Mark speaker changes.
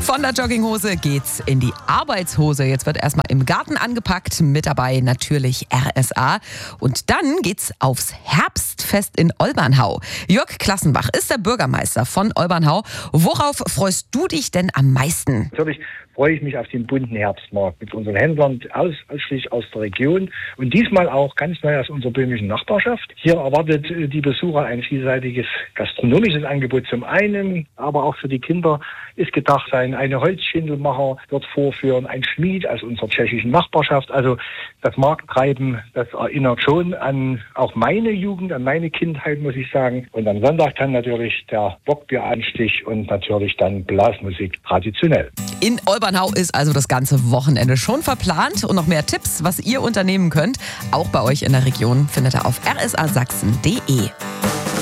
Speaker 1: Von der Jogginghose geht's in die Arbeitshose. Jetzt wird erstmal im Garten angepackt. Mit dabei natürlich RSA. Und dann geht's aufs Herbstfest in Olbernhau. Jörg Klassenbach ist der Bürgermeister von Olbernhau. Worauf freust du dich denn am meisten?
Speaker 2: Natürlich freue ich mich auf den bunten Herbstmarkt mit unseren Händlern ausschließlich aus der Region und diesmal auch ganz neu aus unserer böhmischen Nachbarschaft. Hier erwartet die Besucher ein vielseitiges gastronomisches Angebot zum einen, aber auch für die Kinder ist gedacht sein. Eine Holzschindelmacher wird vorführen, ein Schmied aus unserer tschechischen Nachbarschaft. Also das Markttreiben, das erinnert schon an auch meine Jugend, an meine Kindheit, muss ich sagen. Und am Sonntag dann natürlich der Bockbieranstich und natürlich dann Blasmusik traditionell.
Speaker 1: In Olbernhau ist also das ganze Wochenende schon verplant und noch mehr Tipps, was ihr unternehmen könnt, auch bei euch in der Region, findet ihr auf rsasachsen.de.